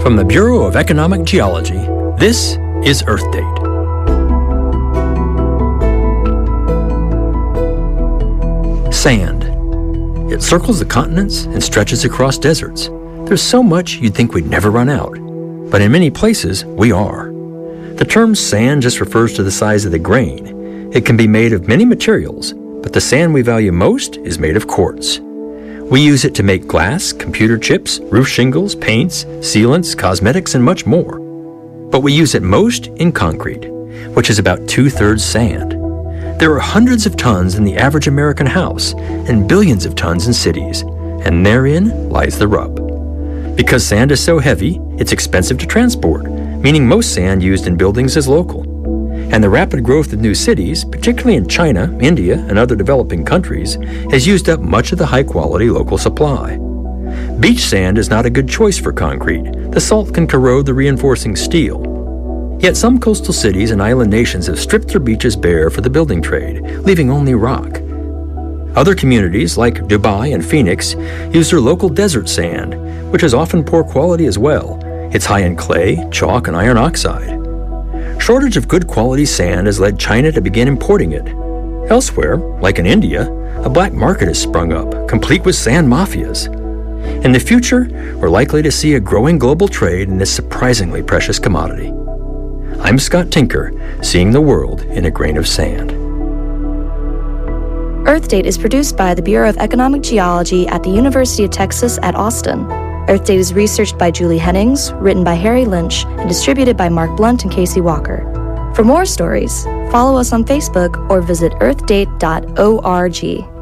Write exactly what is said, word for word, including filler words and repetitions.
From the Bureau of Economic Geology, this is Earth Date. Sand. It circles the continents and stretches across deserts. There's so much you'd think we'd never run out. But in many places, we are. The term sand just refers to the size of the grain. It can be made of many materials, but the sand we value most is made of quartz. We use it to make glass, computer chips, roof shingles, paints, sealants, cosmetics, and much more. But we use it most in concrete, which is about two-thirds sand. There are hundreds of tons in the average American house and billions of tons in cities, and therein lies the rub. Because sand is so heavy, it's expensive to transport, meaning most sand used in buildings is local. And the rapid growth of new cities, particularly in China, India, and other developing countries, has used up much of the high-quality local supply. Beach sand is not a good choice for concrete. The salt can corrode the reinforcing steel. Yet some coastal cities and island nations have stripped their beaches bare for the building trade, leaving only rock. Other communities, like Dubai and Phoenix, use their local desert sand, which is often poor quality as well. It's high in clay, chalk, and iron oxide. Shortage of good quality sand has led China to begin importing it. Elsewhere, like in India, a black market has sprung up, complete with sand mafias. In the future, we're likely to see a growing global trade in this surprisingly precious commodity. I'm Scott Tinker, seeing the world in a grain of sand. Earth Date is produced by the Bureau of Economic Geology at the University of Texas at Austin. Earth Date is researched by Julie Hennings, written by Harry Lynch, and distributed by Mark Blunt and Casey Walker. For more stories, follow us on Facebook or visit earth date dot org.